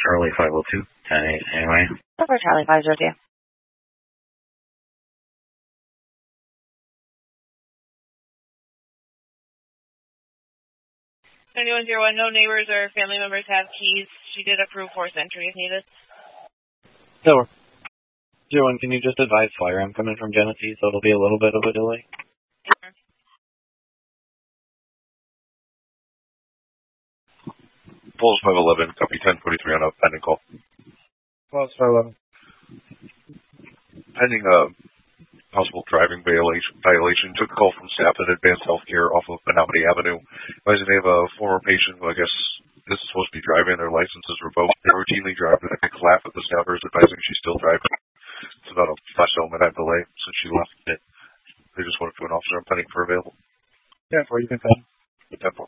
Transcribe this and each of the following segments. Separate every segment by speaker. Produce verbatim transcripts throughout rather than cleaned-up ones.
Speaker 1: Charlie five oh two, ten eight, anyway.
Speaker 2: Over Charlie five oh two.
Speaker 3: ninety-one zero one, no neighbors or family members have keys. She did approve forced entry if needed.
Speaker 4: Zero. Zero one, can you just advise fire? I'm coming from Genesee, so it'll be a little bit of a delay.
Speaker 3: Sure.
Speaker 5: Pulse five eleven, copy ten forty-three on a pending call.
Speaker 4: Pulse five eleven.
Speaker 5: Pending a possible driving violation, violation. Took a call from staff at Advanced Healthcare off of Menominee Avenue. Advising they have a former patient who I guess this is supposed to be driving. Their license is revoked. They routinely drive. I think laugh at the staffers advising she's still driving. It's about a flash element at delay since she left it. They just wanted to an officer. I'm pending for available.
Speaker 4: ten four, you can send.
Speaker 5: ten four.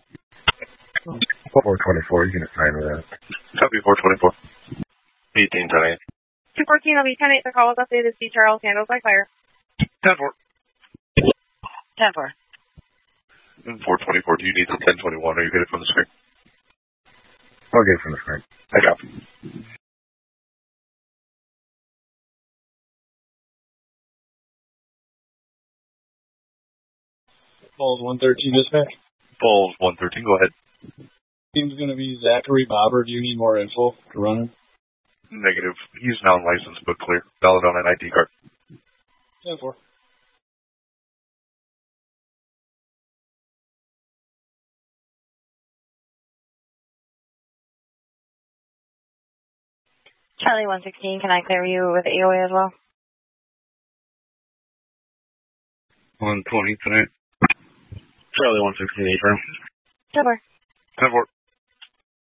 Speaker 1: four twenty-four, you can assign with that.
Speaker 5: Copy four twenty-four. eighteen ten eight.
Speaker 3: two fourteen, I'll be ten eight. The call was updated. C. Charles, handled by fire.
Speaker 5: ten four.
Speaker 2: ten four.
Speaker 5: four twenty-four, do you need the ten twenty-one or you get it from the screen?
Speaker 1: I'll get it from the screen.
Speaker 5: I copy.
Speaker 6: Falls one thirteen dispatch.
Speaker 5: Falls one thirteen, go ahead.
Speaker 6: Team's going to be Zachary Bobber. Do you need more info to run him?
Speaker 5: Negative. He's non-licensed but clear. Valid on an I D card.
Speaker 6: ten four.
Speaker 2: Charlie one sixteen, can I clear you with A O A as well?
Speaker 1: one twenty tonight. Charlie one sixteen, eight room.
Speaker 2: ten four.
Speaker 5: ten four.